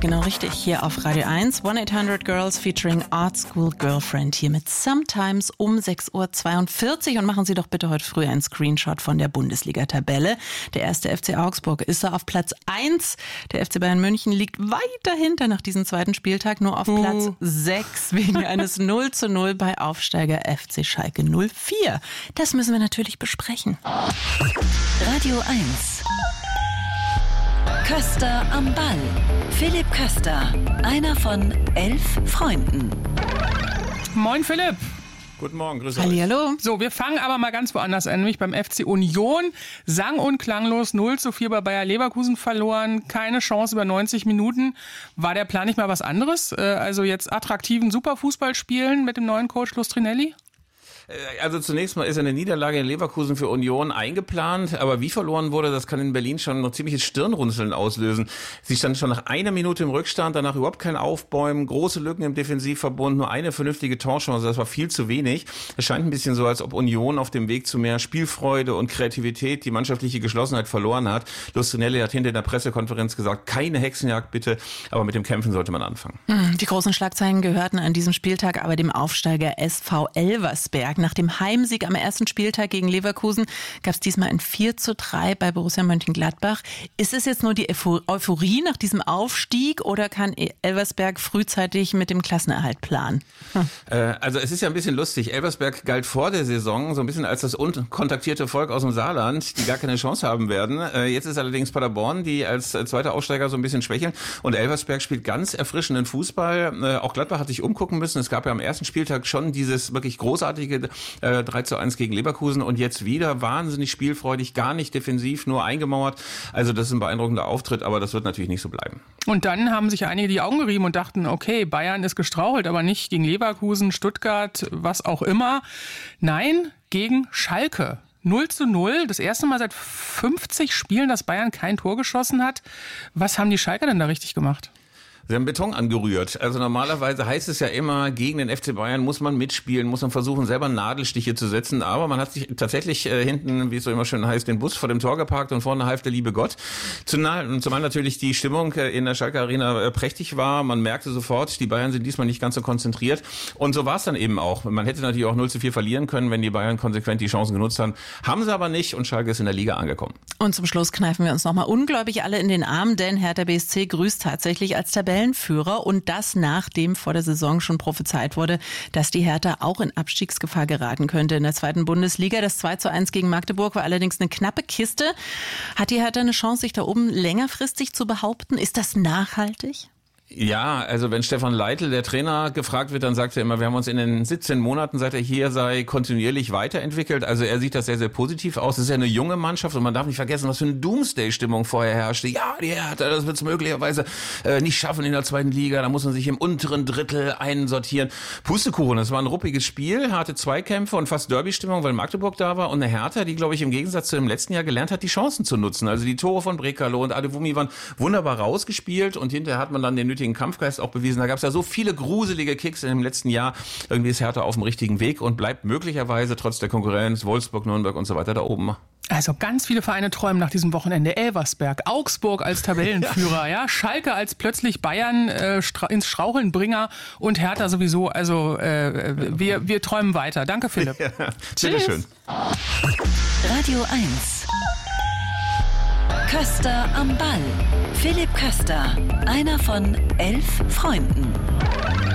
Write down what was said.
genau richtig. Hier auf Radio 1, 1-800-Girls featuring Art School Girlfriend. Hier mit Sometimes um 6.42 Uhr. Und machen Sie doch bitte heute früh einen Screenshot von der Bundesliga-Tabelle. Der erste FC Augsburg ist da auf Platz 1. Der FC Bayern München liegt weit dahinter nach diesem zweiten Spieltag. Nur auf Platz 6 wegen eines 0:0 bei Aufsteiger FC Schalke 04. Das müssen wir natürlich besprechen. Radio 1. Köster am Ball. Philipp Köster, einer von 11 Freunden. Moin Philipp. Guten Morgen, grüß euch. Hallihallo. So, wir fangen aber mal ganz woanders an, nämlich beim FC Union. Sang- und klanglos 0:4 bei Bayer Leverkusen verloren. Keine Chance über 90 Minuten. War der Plan nicht mal was anderes? Also jetzt attraktiven Superfußball spielen mit dem neuen Coach Lustrinelli? Also zunächst mal ist eine Niederlage in Leverkusen für Union eingeplant, aber wie verloren wurde, das kann in Berlin schon noch ziemliches Stirnrunzeln auslösen. Sie standen schon nach einer Minute im Rückstand, danach überhaupt kein Aufbäumen, große Lücken im Defensivverbund, nur eine vernünftige Torchance, das war viel zu wenig. Es scheint ein bisschen so, als ob Union auf dem Weg zu mehr Spielfreude und Kreativität die mannschaftliche Geschlossenheit verloren hat. Lustrinelli hat hinter der Pressekonferenz gesagt, keine Hexenjagd bitte, aber mit dem Kämpfen sollte man anfangen. Die großen Schlagzeilen gehörten an diesem Spieltag aber dem Aufsteiger SV Elversberg. Nach dem Heimsieg am ersten Spieltag gegen Leverkusen gab es diesmal ein 4:3 bei Borussia Mönchengladbach. Ist es jetzt nur die Euphorie nach diesem Aufstieg oder kann Elversberg frühzeitig mit dem Klassenerhalt planen? Also es ist ja ein bisschen lustig. Elversberg galt vor der Saison so ein bisschen als das unkontaktierte Volk aus dem Saarland, die gar keine Chance haben werden. Jetzt ist allerdings Paderborn, die als zweiter Aufsteiger so ein bisschen schwächeln. Und Elversberg spielt ganz erfrischenden Fußball. Auch Gladbach hat sich umgucken müssen. Es gab ja am ersten Spieltag schon dieses wirklich großartige 3:1 gegen Leverkusen und jetzt wieder wahnsinnig spielfreudig, gar nicht defensiv, nur eingemauert. Also das ist ein beeindruckender Auftritt, aber das wird natürlich nicht so bleiben. Und dann haben sich einige die Augen gerieben und dachten, okay, Bayern ist gestrauchelt, aber nicht gegen Leverkusen, Stuttgart, was auch immer. Nein, gegen Schalke. 0:0, das erste Mal seit 50 Spielen, dass Bayern kein Tor geschossen hat. Was haben die Schalker denn da richtig gemacht? Sie haben Beton angerührt. Also normalerweise heißt es ja immer, gegen den FC Bayern muss man mitspielen, muss man versuchen, selber Nadelstiche zu setzen. Aber man hat sich tatsächlich hinten, wie es so immer schön heißt, den Bus vor dem Tor geparkt und vorne half der liebe Gott. Zumal natürlich die Stimmung in der Schalke Arena prächtig war. Man merkte sofort, die Bayern sind diesmal nicht ganz so konzentriert. Und so war es dann eben auch. Man hätte natürlich auch 0:4 verlieren können, wenn die Bayern konsequent die Chancen genutzt haben. Haben sie aber nicht und Schalke ist in der Liga angekommen. Und zum Schluss kneifen wir uns nochmal ungläubig alle in den Arm, denn Hertha BSC grüßt tatsächlich als Tabellenführer und das nachdem vor der Saison schon prophezeit wurde, dass die Hertha auch in Abstiegsgefahr geraten könnte in der zweiten Bundesliga. Das 2:1 gegen Magdeburg war allerdings eine knappe Kiste. Hat die Hertha eine Chance, sich da oben längerfristig zu behaupten? Ist das nachhaltig? Ja, also wenn Stefan Leitl, der Trainer, gefragt wird, dann sagt er immer, wir haben uns in den 17 Monaten, seit er hier sei, kontinuierlich weiterentwickelt. Also er sieht das sehr, sehr positiv aus. Es ist ja eine junge Mannschaft und man darf nicht vergessen, was für eine Doomsday-Stimmung vorher herrschte. Ja, die Hertha, das wird es möglicherweise nicht schaffen in der zweiten Liga. Da muss man sich im unteren Drittel einsortieren. Pustekuchen, es war ein ruppiges Spiel, harte Zweikämpfe und fast Derby-Stimmung, weil Magdeburg da war. Und eine Hertha, die, glaube ich, im Gegensatz zu dem letzten Jahr gelernt hat, die Chancen zu nutzen. Also die Tore von Brekalo und Adewumi waren wunderbar rausgespielt und hinterher hat man dann den nötigen Kampfgeist auch bewiesen. Da gab es ja so viele gruselige Kicks im letzten Jahr. Irgendwie ist Hertha auf dem richtigen Weg und bleibt möglicherweise trotz der Konkurrenz Wolfsburg, Nürnberg und so weiter da oben. Also ganz viele Vereine träumen nach diesem Wochenende. Elversberg, Augsburg als Tabellenführer, ja, Schalke als plötzlich Bayern ins Straucheln Bringer und Hertha sowieso. Also wir träumen weiter. Danke, Philipp. Ja, bitteschön. Radio 1. Köster am Ball. Philipp Köster, einer von 11 Freunden.